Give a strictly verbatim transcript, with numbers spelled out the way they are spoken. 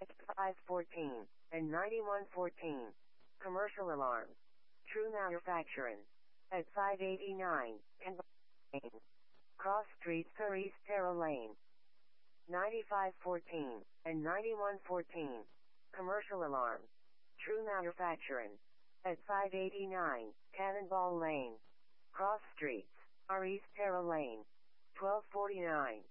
five fourteen and ninety-one fourteen. Commercial alarms. True Manufacturing. At five eighty-nine and Lane. Cross Street, East Terra Lane. ninety-five fourteen and ninety-one fourteen. Commercial alarms. True Manufacturing. At five eighty-nine Cannonball Lane. Cross Streets, are East Terra Lane. twelve forty-nine.